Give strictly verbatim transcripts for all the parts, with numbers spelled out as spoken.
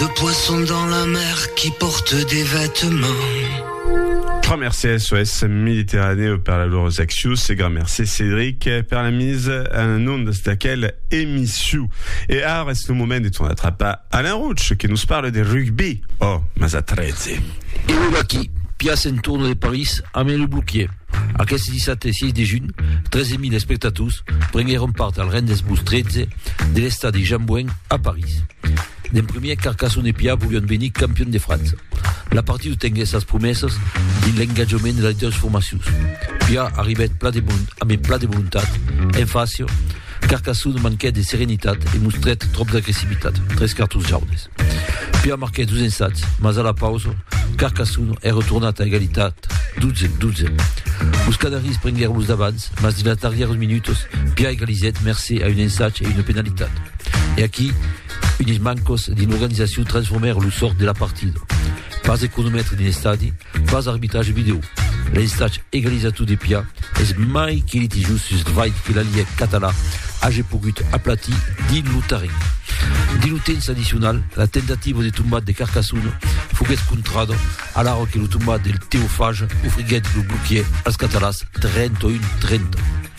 de poissons dans la mer qui portent des vêtements. Grand merci S O S Méditerranée per la loro Axius et grand merci Cédric per la mise en onde d'aquelle émission. Et alors, est-ce le moment de ton attrapa Alain Rouch qui nous parle de rugby? Oh, mas a treize. Et nous aquí, piace en tourno de Paris, amb el bloquier. Aquest dissabte sis de juny, tretze mil espectators prengueren part al Rendez-Vous tretze de l'estadi Jean-Bouin a Paris. D'en primer, Carcassonne i Pia volien venir campion de França. La partida tingué ses promeses dins l'engagement de les dues formacions. Pia arribet pla de bon, amb pla de voluntat, en fàcil, Carcassonne manquet de serenitat i mostret trop d'agressivitat, tres cartos jaunes. Pia marquet dos ensats, mas a la pausa, Carcassonne est retournat a egalitat dotze dotze. Os canaris prengueren los d'abans, mas dins les darrieres minutos, Pia egaliset merci a un ensatge i una penalitat. E aquí, unes mancos dins l'organització transformèrent lo sort de la partida. Pas de chronomètre dins l'estadi, pas d'arbitratge vidéo. L'ensatge egalizatiu de Pia és mai que litijus sus vall que l'allié català hagi pogut aplatir dins lo terreny. Dins lo temps addicional, la tentativa de tombat de Carcassonne foguet contrada a l'hora que lo tombat del Teofage ofriguet lo bloquier als catalans trenta un trenta.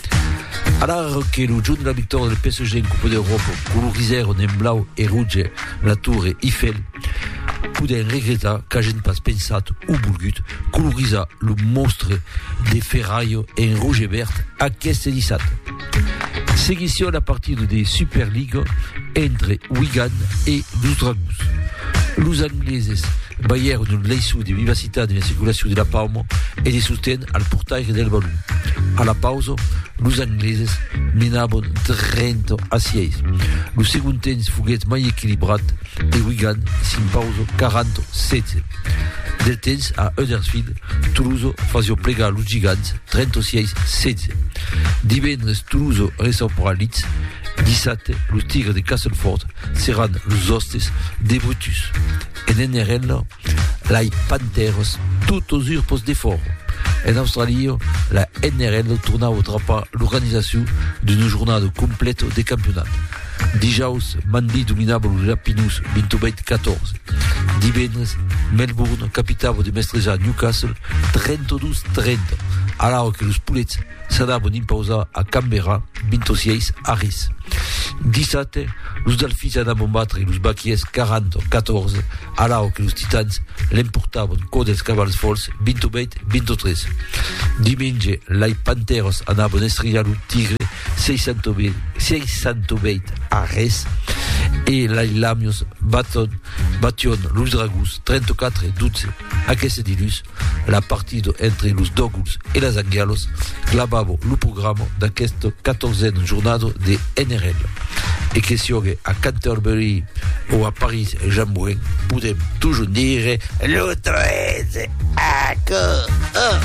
A l'hora que el junt de la victòria del P S G en Copa d'Europa colorisèren en blau e rouge la Tour Eiffel, podem regretar qu'hagin pas pensat o volgut colorisar lo monstre de Ferraio en rouge e vert aquest dissabte. Seguissió la partida de Superliga entre Wigan e los Dragons. Los angleses veieren un leisó de vivacitat en la circulació de la Palma e de sostén al portaire del ballon. A la pausa, los angleses menaven trenta a sis. Lo segon temps foguet mai equilibrat e Wigan sin pausa quaranta setze. Del temps a Huddersfield, Toulouse faisio plegar los gigants trenta-sis setze. Divendres Toulouse recebra Leeds. Dissabte, los Tigres de Castleford seran los hostes de Brutus. En N R L, les Panthers tots urpos de fort. En Austràlia, la N R L tornava a atrapar l'organització d'una jornada completa de campionat. Dijous, Manly dominava els Rapinus vint-i-vuit a catorze. Divendres, Melbourne capitava de mestrejar Newcastle trenta-dos trenta, a l'hora que els Pullets s'anaven imposar a Canberra vint-i-sis a res. Dissabte, els Delfins anaven batre els Baquiers quaranta a catorze, a l'hora que els Titans l'emportaven contra els Cavals Folls vint-i-vuit vint-i-tres. Diumenge, les Panthers anaven estrellar el Tigre seixanta-vuit a res e les Lamios baton, bation los Dragons trenta-quatre a dotze. Aquest dilluns, la partida entre los Doggles e les Angels clavava el programa d'aquesta catorzena jornada de N R L. E que sigue a Canterbury o a Paris Jean-Bouin, podem toujours dire le treize à oh.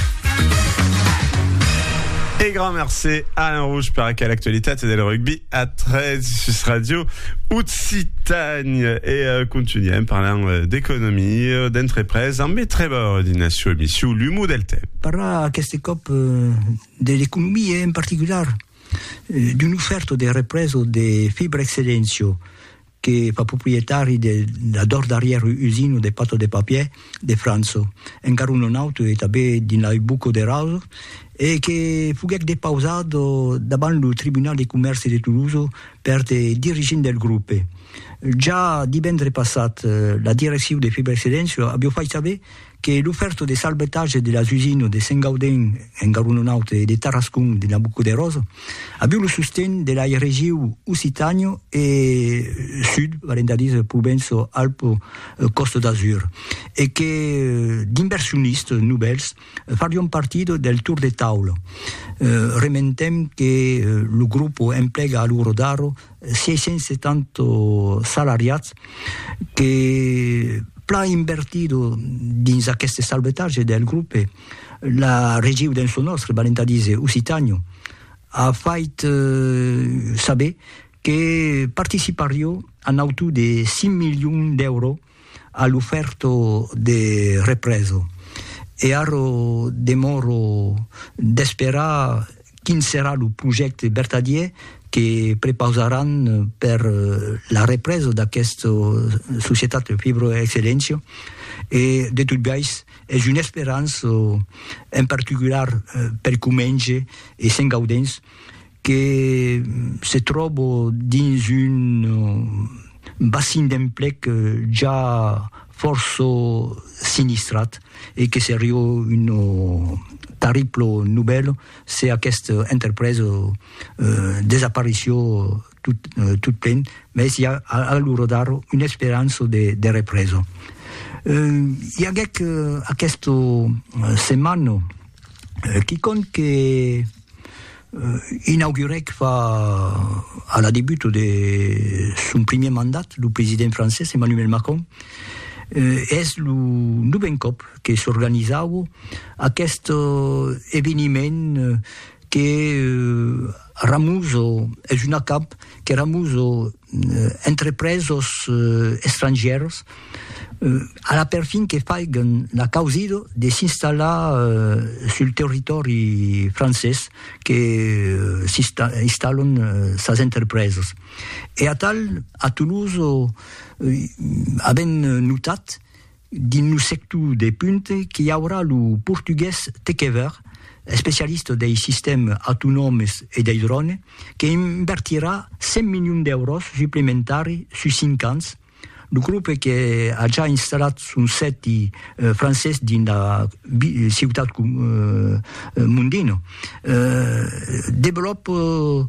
Et grand merci Alain Rouge per aquella actualitat del rugby a treize sus Radio Occitanie. Et euh, continuem parlant euh, d'économie, euh, d'entreprise, amb treball d'inació emissió l'humo del temps. Parlar aquest cop euh, de l'economia en particular, euh, d'una oferta de represa de Fibra Excellencio, che fa proprietari della dor d'arrière usine de pâte de papier de França, encara un auto e també din la buco de Rauso, e che fuguec depausato davant il Tribunal de Comerç de Toulouse per de dirigenti del gruppo. Già divendres passat, la direzione de Fibra Excellencio abbiamo fatto sapere che l'offerta di salvataggio della usina di Saint-Gaudin en Garononauta e di Tarascon di Nabucco de Rosa abbiamo il sostegno della regione Occitania e Sud, vale a dire Provenza, Alpo, Costa d'Azur, e che gli inversionisti nuovi faranno partito del tour de tavola. Uh, Rementem che uh, il gruppo impiega a loro daro seicentosettanta salariati che pla invertito dins aquest salvatge del gruppo la regió del suo nostre, vale a dire Occitania, ha fatto uh, sapere che partecipario a auto di cinque milioni d'euro all'offerta di ripresa. E aro demoro d'esperar quin serà il progetto vertadier che preposaran per la ripresa da questa società di Fibra Eccellenza e di tutto è una speranza in particolare per Comenge e Saint Gaudens che si trova in un bassin d'emploi già forse sinistrato e che sarebbe una terrible nouvelle se questa impresa uh, disparizione tut, uh, tut plein, ma si ha allora dare una speranza di ripresa. Uh, il y a uh, a questa uh, settimana uh, chiunque che uh, inauguré che fa alla début de son premier mandat le président français Emmanuel Macron Uh, és el nou cop que s'organitzava aquest uh, eveniment uh, que uh, ramuso, és una cap que ramuso uh, entrepresos uh, estrangers uh, a la perfin que faguen la causa de s'installar uh, sul territori francès que uh, s'installen uh, ses entrepreses. E a tal, a Toulouse, uh, abbiamo notat din un sector de punte che hi haurà el portuguès Tekever, specialista dei sistemi autonomi e dei droni, che invertirà cent milioni d'euros supplementari su cinque anni. Il gruppo che ha già installato un set uh, francese nella città uh, mondina uh, sviluppa uh,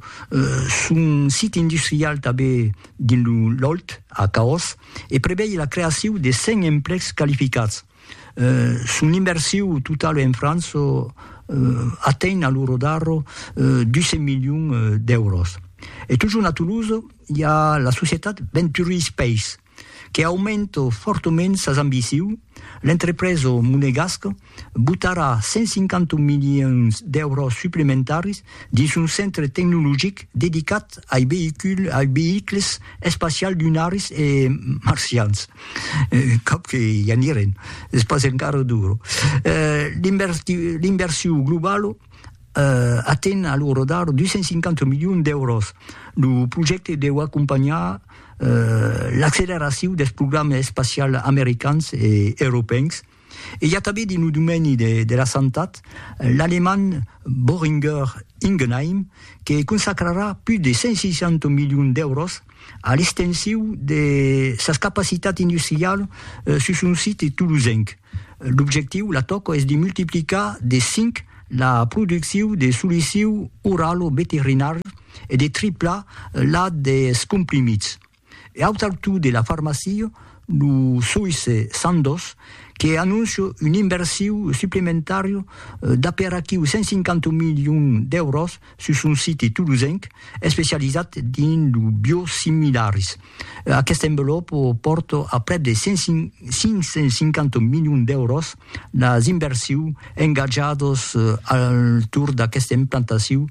un sito industriale també din l'Olt, a Caos, e prevede la creazione di cent empleis qualificati. Uh, Un'inversione totale in Francia uh, atteint a loro daro uh, duecento milioni d'euro. E toujours a Toulouse, il y a la società Venturi Space, che aumenta fortemente ses ambizioni. L'entreprise monegasca butterà cent cinquanta milioni d'euro supplementari dins un centre tecnologic dedicat ai veicoli, ai veicoli spaziali lunaris e marcians. Eh, cap che hi anirem, és pas encara duro. Eh, l'inversione globale Uh, atteint a loro dare duecento cinquanta milioni d'euros. Il progetto deve accompagnare uh, l'accelerazione dei programmi spaziali americani e europei. E il y a també din el domeni de, de la sanitat l'alemany Boehringer Ingelheim, que consacrarà più di centosessanta milioni d'euros a l'estensione de ses capacitats industriali uh, su un site toulousain. L'objectiu, la toca, és de multiplicar de cinc la produzione di soluzioni oralo-veterinarie e di tripla la dei comprimiti. E autorità della farmacia, il Suisse Sandoz, che annuncia un'inversione supplementare eh, da per acquis centocinquanta milioni d'euro su un sito toulousain specializzato in biosimilari. Eh, questo envelope porta a più di cinquecentocinquanta milioni d'euro le inversioni ingaggiate eh, al tour di questa implantazione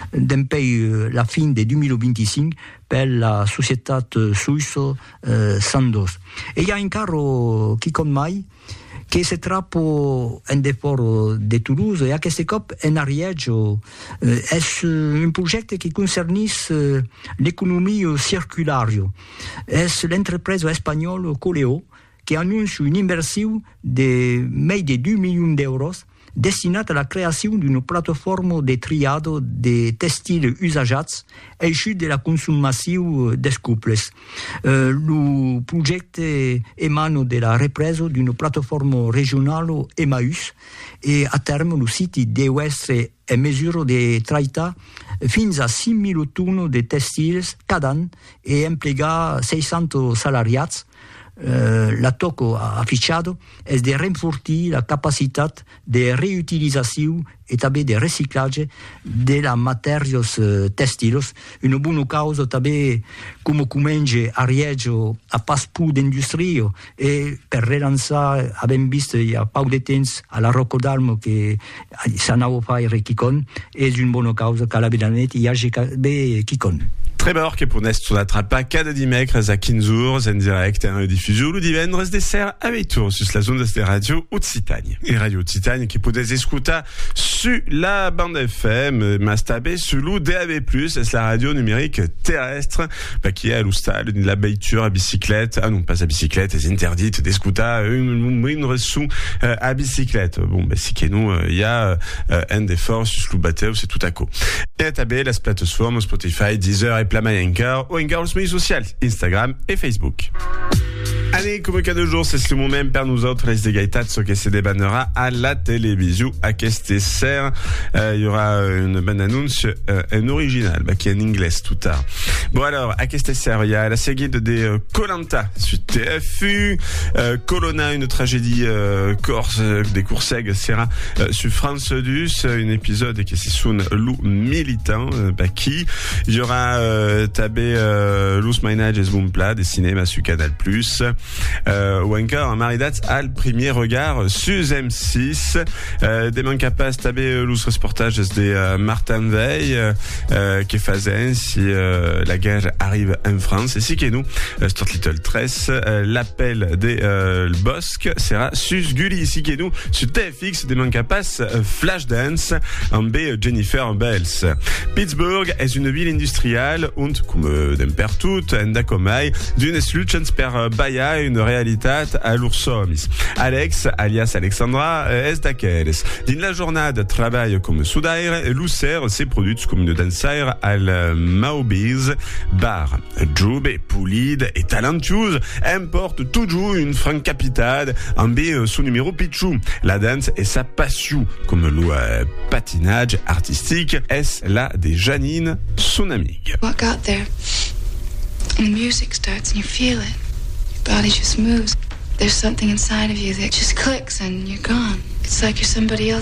dempei la fine del duemilaventicinque per la società suisse eh, Sandoz. E il y a ancora chi con mai che si tratta in deforo di Toulouse e a questo cop in Arieggio eh, è un progetto che concerne eh, l'economia circolare. È l'entreprise spagnola Coleo che annuncia un'inversione di più di due milioni d'euro destinata alla creazione di una piattaforma di triado di tessili usaggiati e issuti della consumazione dei couples. Uh, il progetto emana della ripresa di una piattaforma regionale Emmaüs e a termine il sito deve essere in misura di trattare fino a seimila tonne di tessili cada anno e impiegare seicento salariati. Uh, la tocco affichato è di rinforzare la capacità di riutilizzazione e també di riciclaggio delle materie uh, tessili. Una buona causa també come Comenge a Reggio a Paspu d'industria e per rilanciare abbiamo visto a poco di tempo alla Rocco d'Almo che si andava a fare Chicon è una buona causa che la Bedanet y a Chicon. Trebor che ponest sull'attrappa cada dimecres a quinze jours en direct en rediffusió lo divendres dessert avec tour sus la zona de radio Occitanie. E Radio Occitanie che potete escutar sur la bande F M, Mastabé, sur l'U D A B plus, c'est la radio numérique terrestre, bah, qui est à l'Oustal, la baiture à bicyclette, ah non, pas à bicyclette, c'est interdite, des scooters, une, une ressoux euh, à bicyclette. Bon, bah, si qu'il nous, il euh, y a euh, un des forces, sur l'Ubateo, c'est tout à coup. Et à tabé, la plateforme, Spotify, Deezer et Plama Anchor, ou Anchor, le social, Instagram et Facebook. Allez, comme cas de jour, c'est ce moment même per nous autres, les dégaitats, ce que se débannera à la télévision, à Kestesser. Euh, il y aura une bonne annonce, euh, un original, bah, qui est en anglais, tout tard. Bon, alors, à Kestesser, il y a la série de Koh-Lanta euh, sur T F U, euh, Colonna, une tragédie, euh, corse, euh, des Courseg, sera, euh, sur France deux, un épisode qui se sonne loup militant, euh, bah, qui, il y aura, euh, tabé, euh, Lous Mainage et Zbumpla, des cinémas sur Canal plus. Euh, ou encore un maridat à le premier regard sur M six, euh, des manques à pas tabé l'ous reportage de euh, Martin Veil euh, qui faisait si euh, la guerre arrive en France et si que nous euh, Start Little Tress euh, l'appel des euh, le Bosque sera sus Gulli ici que nous sur T F X des manques à pas euh, Flashdance en B Jennifer Bells. Pittsburgh est une ville industrielle und comme euh, d'impertut endakomai d'une sluchens per Baya une réalité à l'oursomis. Alex, alias Alexandra, est d'aquelles. Dans la journée de travail comme soudaire, Lucer s'est produit comme une dansaire à la Maobiz bar. Joube, poulide et talentueuse, importe toujours une franque capitale en B sous numéro Pichou. La danse est sa passion, comme le euh, patinage artistique est la des Janine, son amie. Walk out there, and the music starts and you feel it. Body just moves. There's something inside of you that just clicks and you're gone. It's like you're somebody else.